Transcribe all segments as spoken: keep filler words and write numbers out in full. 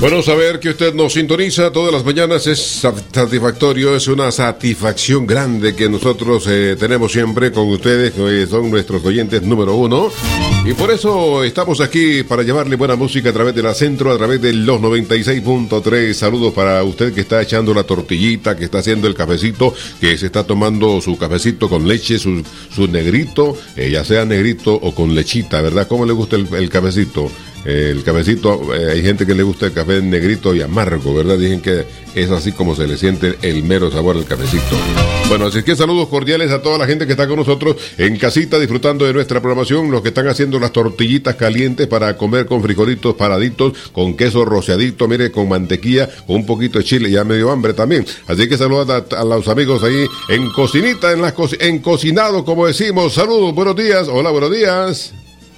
Bueno, saber que usted nos sintoniza todas las mañanas es satisfactorio, es una satisfacción grande que nosotros eh, tenemos siempre con ustedes, que son nuestros oyentes número uno. Y por eso estamos aquí para llevarle buena música a través de la Centro, a través de los noventa y seis punto tres. Saludos para usted que está echando la tortillita, que está haciendo el cafecito, que se está tomando su cafecito con leche, su, su negrito, eh, ya sea negrito o con lechita, ¿verdad? ¿Cómo le gusta el, el cafecito? El cafecito, eh, hay gente que le gusta el café negrito y amargo, ¿verdad? Dicen que es así como se le siente el mero sabor al cafecito. Bueno, así que saludos cordiales a toda la gente que está con nosotros en casita disfrutando de nuestra programación, los que están haciendo las tortillitas calientes para comer con frijolitos paraditos, con queso rociadito, mire, con mantequilla, con un poquito de chile, ya me dio hambre también. Así que saludos a, a los amigos ahí en cocinita, en, las co- en cocinado, como decimos. Saludos, buenos días, hola, buenos días.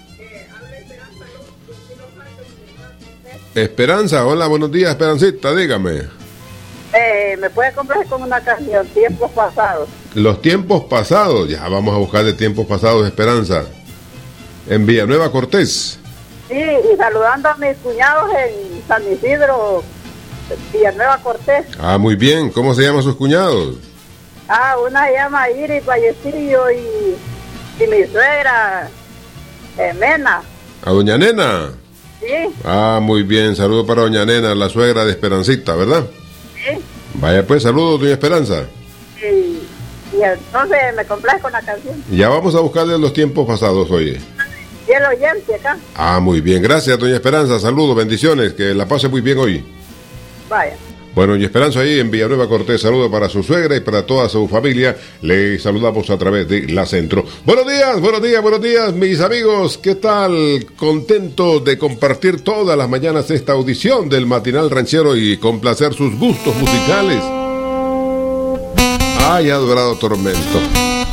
Esperanza, hola, buenos días, Esperancita, dígame. Eh, ¿Me puede comprar con una canción, tiempos pasados? Los tiempos pasados, ya vamos a buscar de tiempos pasados, Esperanza. En Villanueva Cortés. Sí, y saludando a mis cuñados en San Isidro, Villanueva Cortés. Ah, muy bien, ¿cómo se llaman sus cuñados? Ah, una se llama Iris Vallecillo y, y mi suegra, eh, Mena. ¿A doña Nena? Sí. Ah, muy bien, saludo para doña Nena, la suegra de Esperancita, ¿verdad? Sí. Vaya pues, saludos, doña Esperanza. Y, y entonces me complazco con la canción. Ya vamos a buscarle los tiempos pasados, oye. Y el oyente acá. Ah, muy bien, gracias, doña Esperanza, saludos, bendiciones, que la pase muy bien hoy. Vaya. Bueno, doña Esperanza ahí en Villanueva Cortés, saludo para su suegra y para toda su familia. Le saludamos a través de la Centro. Buenos días, buenos días, buenos días, mis amigos. ¿Qué tal? Contento de compartir todas las mañanas esta audición del Matinal Ranchero y complacer sus gustos musicales. Ay, adorado tormento.